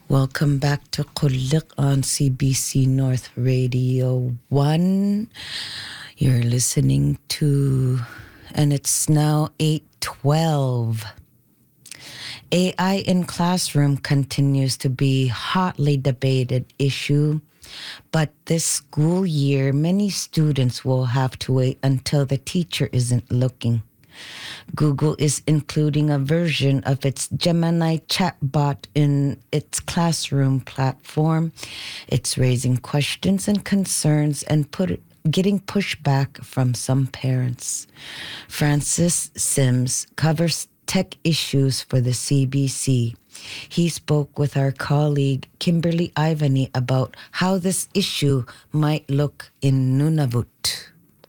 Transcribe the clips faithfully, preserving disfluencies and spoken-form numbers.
Welcome back to Kulik on C B C North Radio one. You're listening to, and it's now eight twelve. A I in classroom continues to be hotly debated issue, but this school year, many students will have to wait until the teacher isn't looking. Google is including a version of its Gemini chatbot in its classroom platform. It's raising questions and concerns and put, getting pushback from some parents. Francis Sims covers tech issues for the C B C. He spoke with our colleague Kimberly Ivany about how this issue might look in Nunavut.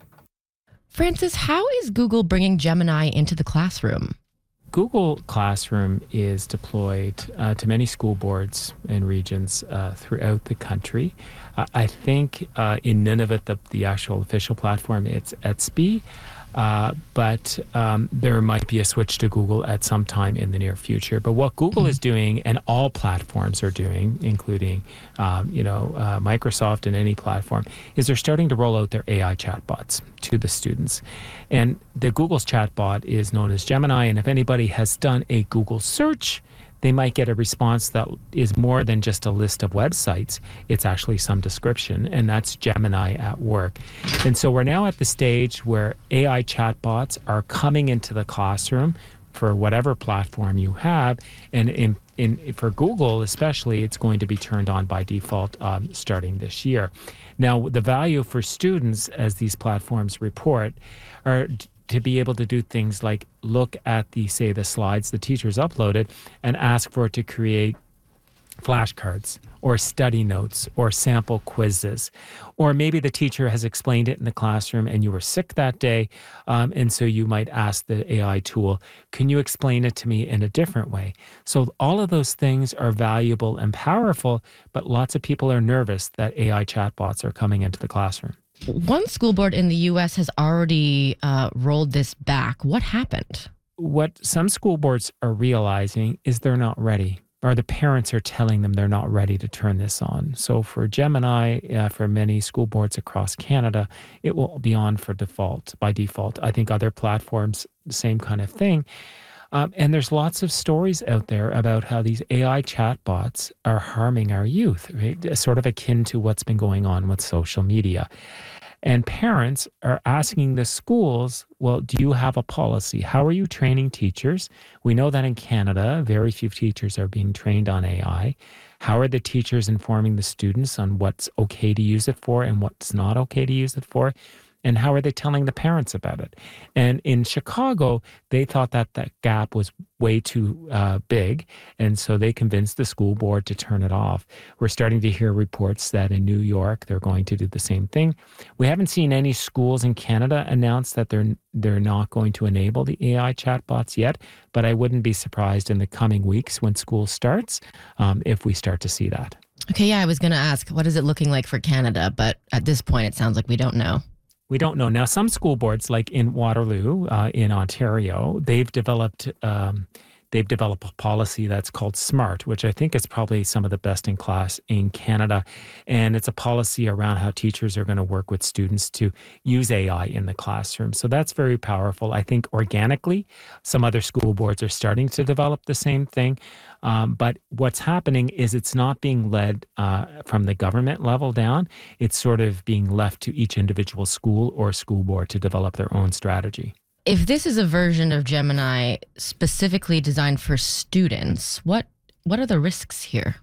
Francis, how is Google bringing Gemini into the classroom? Google Classroom is deployed uh, to many school boards and regions uh, throughout the country. Uh, I think uh, in Nunavut, the, the actual official platform, it's Etsby. Uh, but um, there might be a switch to Google at some time in the near future. But what Google mm-hmm. is doing, and all platforms are doing, including um, you know uh, Microsoft and any platform, is they're starting to roll out their A I chatbots to the students. And the Google's chatbot is known as Gemini. And if anybody has done a Google search, they might get a response that is more than just a list of websites. It's actually some description, and that's Gemini at work. And so we're now at the stage where A I chatbots are coming into the classroom for whatever platform you have. And in, in for Google especially, it's going to be turned on by default um, starting this year. Now, the value for students, as these platforms report, are to be able to do things like look at the, say, the slides the teachers uploaded and ask for it to create flashcards or study notes or sample quizzes. Or maybe the teacher has explained it in the classroom and you were sick that day, um, and so you might ask the A I tool, can you explain it to me in a different way? So all of those things are valuable and powerful, but lots of people are nervous that A I chatbots are coming into the classroom. One school board in the U S has already uh, rolled this back. What happened? What some school boards are realizing is they're not ready, or the parents are telling them they're not ready to turn this on. So for Gemini, uh, for many school boards across Canada, it will be on for default, by default. I think other platforms, the same kind of thing. Um, and there's lots of stories out there about how these A I chatbots are harming our youth, right? Sort of akin to what's been going on with social media. And parents are asking the schools, well, do you have a policy? How are you training teachers? We know that in Canada, very few teachers are being trained on A I. How are the teachers informing the students on what's okay to use it for and what's not okay to use it for? And how are they telling the parents about it? And in Chicago, they thought that that gap was way too uh, big. And so they convinced the school board to turn it off. We're starting to hear reports that in New York, they're going to do the same thing. We haven't seen any schools in Canada announce that they're they're not going to enable the A I chatbots yet. But I wouldn't be surprised in the coming weeks when school starts um, if we start to see that. Okay, yeah, I was going to ask, what is it looking like for Canada? But at this point, it sounds like we don't know. We don't know. Now, some school boards, like in Waterloo, uh, in Ontario, they've developed um, they've developed a policy that's called SMART, which I think is probably some of the best in class in Canada. And it's a policy around how teachers are going to work with students to use A I in the classroom. So that's very powerful. I think organically, some other school boards are starting to develop the same thing. Um, but what's happening is it's not being led uh, from the government level down. It's sort of being left to each individual school or school board to develop their own strategy. If this is a version of Gemini specifically designed for students, what what are the risks here?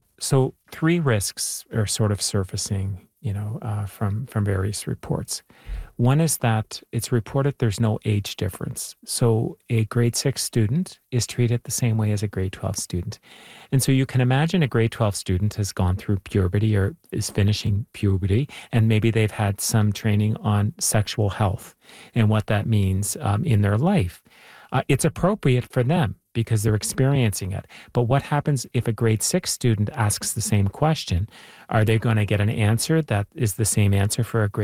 So three risks are sort of surfacing, you know, uh, from from various reports. One is that it's reported there's no age difference. So a grade six student is treated the same way as a grade twelve student. And so you can imagine a grade twelve student has gone through puberty or is finishing puberty, and maybe they've had some training on sexual health and what that means um, in their life. Uh, it's appropriate for them because they're experiencing it. But what happens if a grade six student asks the same question? Are they going to get an answer that is the same answer for a grade